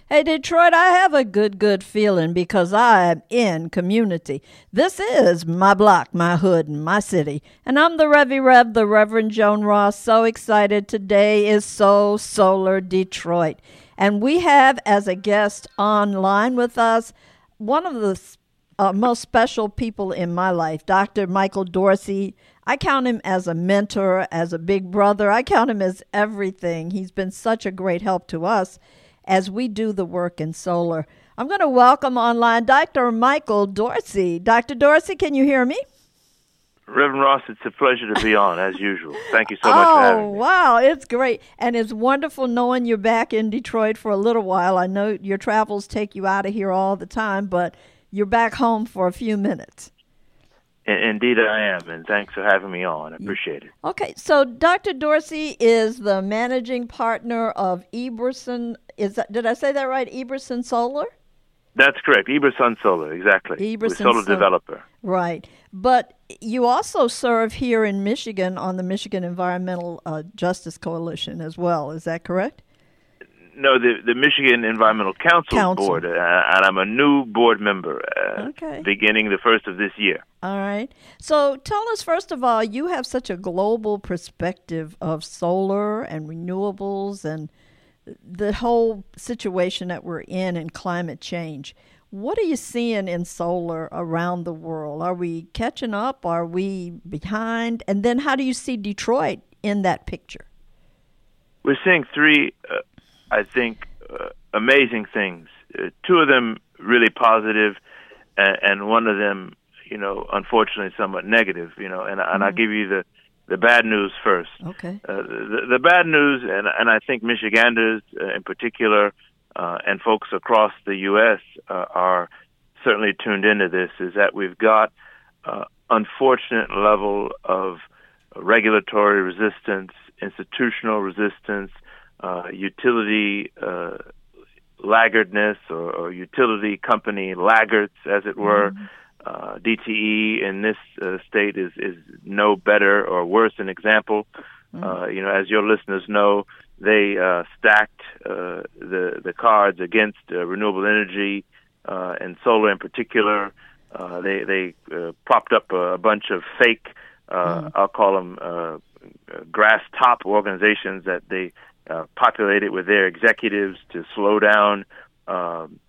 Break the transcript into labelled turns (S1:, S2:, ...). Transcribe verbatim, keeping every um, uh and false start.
S1: Hey, Detroit, I have a good, good feeling because I am in community. This is my block, my hood, and my city. And I'm the Revy Rev, the Reverend Joan Ross. So excited. Today is So Solar Detroit. And we have as a guest online with us one of the uh, most special people in my life, Doctor Michael Dorsey. I count him as a mentor, as a big brother. I count him as everything. He's been such a great help to us as we do the work in solar. I'm going to welcome online Doctor Michael Dorsey. Doctor Dorsey, can you hear me?
S2: Reverend Ross, it's a pleasure to be on, as usual. Thank you so much for having me.
S1: Oh, wow, it's great. And it's wonderful knowing you're back in Detroit for a little while. I know your travels take you out of here all the time, but you're back home for a few minutes.
S2: Indeed I am, and thanks for having me on. I appreciate it.
S1: Okay, so Doctor Dorsey is the managing partner of Eberson. Is that, did I say that right? Eberson Solar?
S2: That's correct. Eberson Solar, exactly.
S1: Eberson
S2: We're solar
S1: Sol-
S2: developer.
S1: Right. But you also serve here in Michigan on the Michigan Environmental uh, Justice Coalition as well. Is that correct?
S2: No, the, the Michigan Environmental Council,
S1: Council.
S2: Board, uh, and I'm a new board member uh,
S1: okay.
S2: beginning the first of this year.
S1: All right. So tell us, first of all, you have such a global perspective of solar and renewables and the whole situation that we're in in climate change. What are you seeing in solar around the world? Are we catching up? Are we behind? And then how do you see Detroit in that picture?
S2: We're seeing three, uh, I think, uh, amazing things. Uh, two of them really positive, and, and one of them, you know, unfortunately somewhat negative, you know, and, and mm-hmm. I'll give you the, the bad news first.
S1: Okay.
S2: Uh, the, the bad news, and, and I think Michiganders uh, in particular, uh, and folks across the U S uh, are certainly tuned into this, is that we've got uh, unfortunate level of regulatory resistance, institutional resistance, uh, utility uh, laggardness, or, or utility company laggards, as it were. Mm-hmm. Uh, D T E in this uh, state is, is no better or worse an example. Mm-hmm. Uh, you know, as your listeners know, they uh, stacked uh, the the cards against uh, renewable energy uh, and solar in particular. Uh, they they uh, propped up a, a bunch of fake, uh, mm-hmm. I'll call them uh, grass top organizations that they uh, populated with their executives to slow down um,